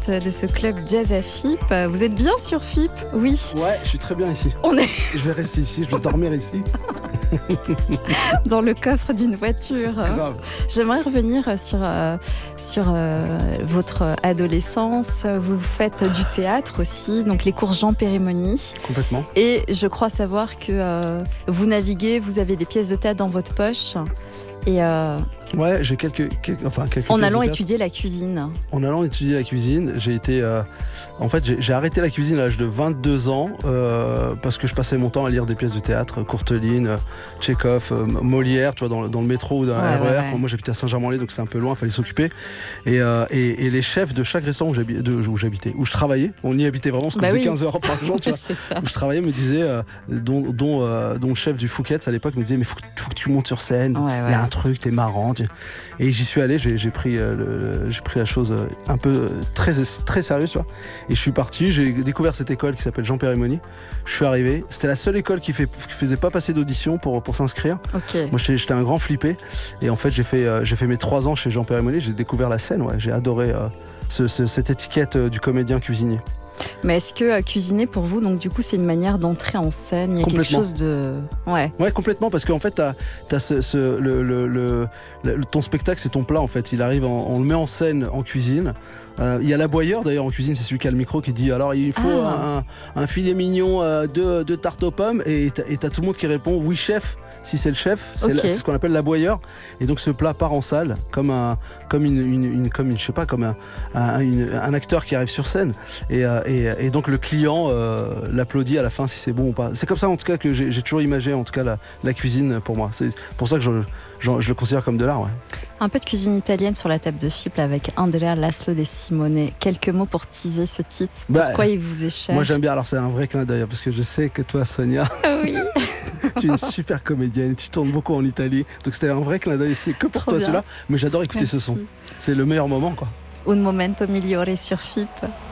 hôte de ce club jazz à FIP. Vous êtes bien sur FIP? Oui. Ouais, je suis très bien ici. Je vais rester ici, je vais dormir ici. Dans le coffre d'une voiture. Grave. J'aimerais revenir sur votre adolescence. Vous faites du théâtre aussi, donc les cours Jean Périmoni. Complètement. Et je crois savoir que vous naviguez, vous avez des pièces de théâtre dans votre poche. Et ouais, j'ai quelques en allant étudier la cuisine. En allant étudier la cuisine, j'ai été... en fait, j'ai arrêté la cuisine à l'âge de 22 ans parce que je passais mon temps à lire des pièces de théâtre, Courteline, Tchekhov, Molière, tu vois, dans le métro ou dans la RER. Ouais. Moi, j'habitais à Saint-Germain-en-Laye, donc c'était un peu loin, il fallait s'occuper. Et les chefs de chaque restaurant où je travaillais, on y habitait vraiment, parce qu'on faisait 15 heures par jour, tu vois, où je travaillais, me disait, dont le chef du Fouquet's à l'époque me disait, mais faut que tu montes sur scène, il y a un truc, t'es marrant. Et j'y suis allé, j'ai pris la chose un peu très, très sérieuse, tu vois. Et je suis parti, j'ai découvert cette école qui s'appelle Jean Périmoni. Je suis arrivé, c'était la seule école qui faisait pas passer d'audition pour s'inscrire. Okay. Moi j'étais un grand flippé. Et en fait j'ai fait mes 3 ans chez Jean Périmoni, j'ai découvert la scène, ouais. J'ai adoré cette étiquette du comédien cuisinier. Mais est-ce que cuisiner pour vous, donc du coup, c'est une manière d'entrer en scène? Il y a quelque chose de... Ouais, complètement, parce qu'en fait, ton spectacle, c'est ton plat, en fait. Il arrive, on le met en scène en cuisine. Il y a l'aboyeur, d'ailleurs, en cuisine, c'est celui qui a le micro qui dit, alors, il faut un filet mignon, deux tartes aux pommes, et t'as tout le monde qui répond, oui, chef. Si c'est le chef, c'est ce qu'on appelle l'aboyeur. Et donc ce plat part en salle comme un acteur qui arrive sur scène. Et donc le client l'applaudit à la fin si c'est bon ou pas. C'est comme ça en tout cas que j'ai toujours imagé en tout cas la cuisine pour moi. C'est pour ça que je le considère comme de l'art. Ouais. Un peu de cuisine italienne sur la table de FIP avec Andrea Laszlo De Simone. Quelques mots pour teaser ce titre. Pourquoi il vous est cher? Moi j'aime bien. Alors c'est un vrai clin d'œil parce que je sais que toi Sonia, oui. tu es une super comédienne, tu tournes beaucoup en Italie, donc c'était un vrai clin d'œil, c'est que pour toi celui-là, mais j'adore écouter ce son, c'est le meilleur moment quoi. Un momento migliore sur FIP.